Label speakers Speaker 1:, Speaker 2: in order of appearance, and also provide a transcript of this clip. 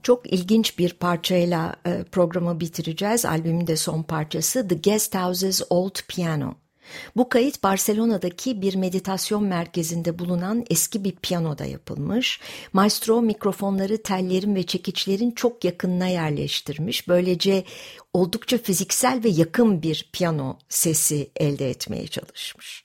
Speaker 1: Çok ilginç bir parçayla programı bitireceğiz. Albümün de son parçası The Guest House's Old Piano. Bu kayıt Barcelona'daki bir meditasyon merkezinde bulunan eski bir piyanoda yapılmış. Maestro mikrofonları tellerin ve çekiçlerin çok yakınına yerleştirmiş. Böylece oldukça fiziksel ve yakın bir piyano sesi elde etmeye çalışmış.